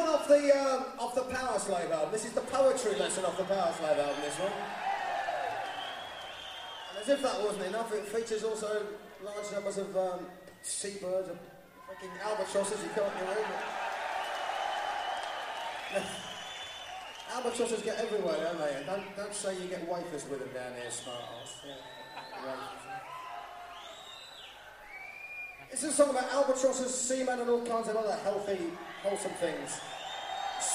one off the Power Slave album. This is the poetry lesson off the Power Slave album, this one. And as if that wasn't enough, it features also large numbers of seabirds and fucking albatrosses you can't get over. Albatrosses get everywhere, don't they? And don't say you get wafers with them down here, smart ass. Yeah. This is a song about albatrosses, seamen and all kinds of other healthy, wholesome things.